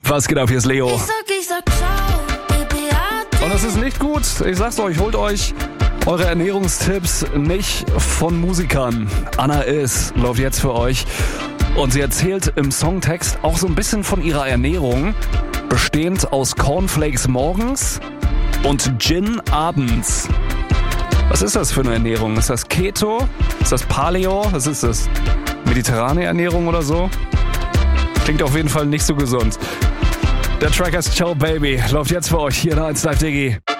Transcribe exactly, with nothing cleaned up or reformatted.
Was geht ab, hier ist Leo. Ich sag, ich sag ciao, Baby, Und das ist nicht gut. Ich sag's euch, holt euch eure Ernährungstipps nicht von Musikern. Anna Is läuft jetzt für euch. Und sie erzählt im Songtext auch so ein bisschen von ihrer Ernährung, bestehend aus Cornflakes morgens und Gin abends. Was ist das für eine Ernährung? Ist das Keto? Ist das Paleo? Was ist das? Mediterrane Ernährung oder so? Klingt auf jeden Fall nicht so gesund. Der Track heißt Ciao Baby, läuft jetzt für euch hier in eins Live Digi.